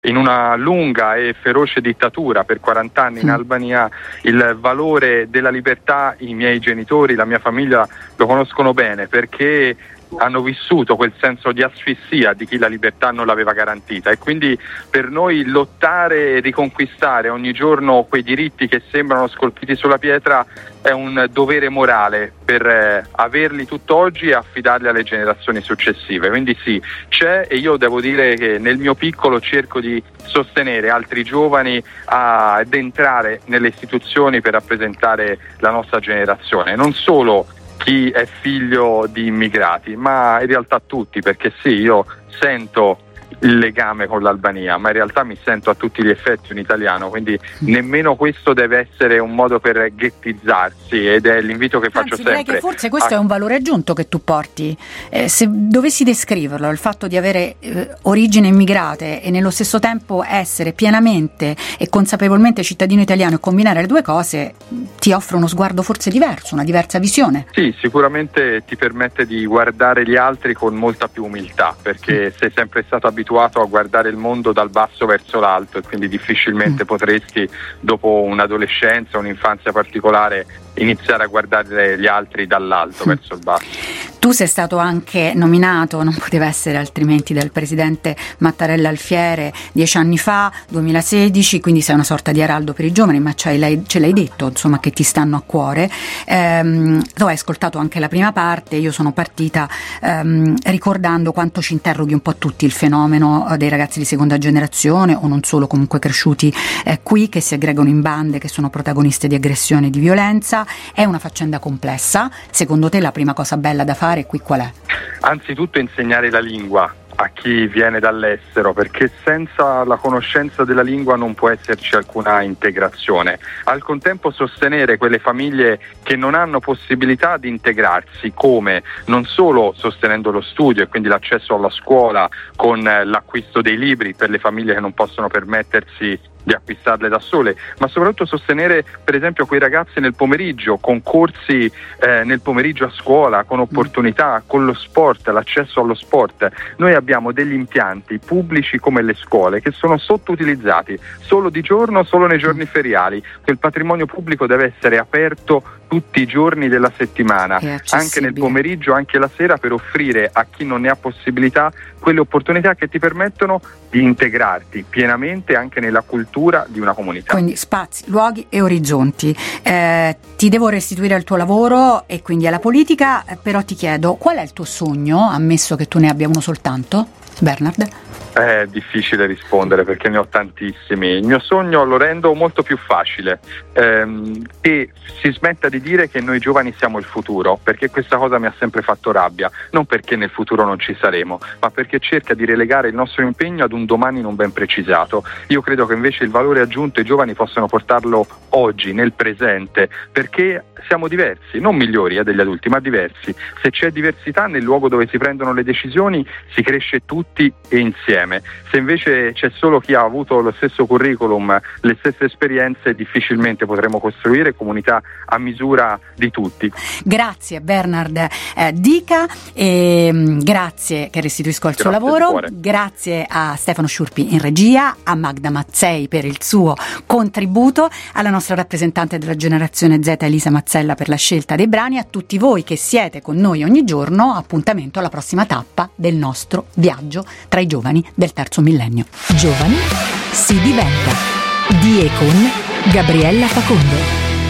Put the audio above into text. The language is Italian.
in una lunga e feroce dittatura per 40 anni in Albania, il valore della libertà i miei genitori, la mia famiglia lo conoscono bene, perché hanno vissuto quel senso di asfissia di chi la libertà non l'aveva garantita, e quindi per noi lottare e riconquistare ogni giorno quei diritti che sembrano scolpiti sulla pietra è un dovere morale per averli tutt'oggi e affidarli alle generazioni successive. Quindi sì, c'è, e io devo dire che nel mio piccolo cerco di sostenere altri giovani ad entrare nelle istituzioni per rappresentare la nostra generazione, non solo chi è figlio di immigrati, ma in realtà tutti, perché sì, io sento il legame con l'Albania, ma in realtà mi sento a tutti gli effetti un italiano, quindi nemmeno questo deve essere un modo per ghettizzarsi, ed è l'invito che faccio sempre. Direi che forse questo è un valore aggiunto che tu porti, se dovessi descriverlo, il fatto di avere origini immigrate e nello stesso tempo essere pienamente e consapevolmente cittadino italiano e combinare le due cose ti offre uno sguardo forse diverso, una diversa visione. Sì, sicuramente ti permette di guardare gli altri con molta più umiltà, perché sei sempre stato abituato a guardare il mondo dal basso verso l'alto, e quindi difficilmente potresti, dopo un'adolescenza, un'infanzia particolare, iniziare a guardare gli altri dall'alto verso il basso. Tu sei stato anche nominato, non poteva essere altrimenti, dal presidente Mattarella Alfiere 10 anni fa, 2016, quindi sei una sorta di araldo per i giovani, ma ce l'hai detto, insomma, che ti stanno a cuore. Tu hai ascoltato anche la prima parte, io sono partita ricordando quanto ci interroghi un po' tutti il fenomeno dei ragazzi di seconda generazione, o non solo, comunque cresciuti qui, che si aggregano in bande, che sono protagoniste di aggressione e di violenza. È una faccenda complessa. Secondo te la prima cosa bella da fare qui qual è? Anzitutto insegnare la lingua a chi viene dall'estero, perché senza la conoscenza della lingua non può esserci alcuna integrazione. Al contempo sostenere quelle famiglie che non hanno possibilità di integrarsi, come non solo sostenendo lo studio e quindi l'accesso alla scuola con l'acquisto dei libri per le famiglie che non possono permettersi di acquistarle da sole, ma soprattutto sostenere per esempio quei ragazzi nel pomeriggio, con corsi nel pomeriggio a scuola, con opportunità, con lo sport, l'accesso allo sport. Noi abbiamo degli impianti pubblici come le scuole che sono sottoutilizzati, solo di giorno, solo nei giorni feriali. Quel patrimonio pubblico deve essere aperto tutti i giorni della settimana, anche nel pomeriggio, anche la sera, per offrire a chi non ne ha possibilità quelle opportunità che ti permettono di integrarti pienamente anche nella cultura di una comunità. Quindi spazi, luoghi e orizzonti. Ti devo restituire al tuo lavoro e quindi alla politica, però ti chiedo, qual è il tuo sogno, ammesso che tu ne abbia uno soltanto, Bernard? È difficile rispondere perché ne ho tantissimi. Il mio sogno lo rendo molto più facile, che si smetta di dire che noi giovani siamo il futuro, perché questa cosa mi ha sempre fatto rabbia, non perché nel futuro non ci saremo, ma perché cerca di relegare il nostro impegno ad un domani non ben precisato. Io credo che invece il valore aggiunto i giovani possano portarlo oggi, nel presente, perché siamo diversi, non migliori degli adulti, ma diversi. Se c'è diversità nel luogo dove si prendono le decisioni, si cresce tutti e insieme. Se invece c'è solo chi ha avuto lo stesso curriculum, le stesse esperienze, difficilmente potremo costruire comunità a misura di tutti. Grazie Bernard Dica, e grazie che restituisco al suo lavoro, grazie a Stefano Sciurpi in regia, a Magda Mazzei per il suo contributo, alla nostra rappresentante della generazione Z Elisa Mazzella per la scelta dei brani, a tutti voi che siete con noi ogni giorno. Appuntamento alla prossima tappa del nostro viaggio tra i giovani del terzo millennio. Giovani si diventa, di e con Gabriella Facondo.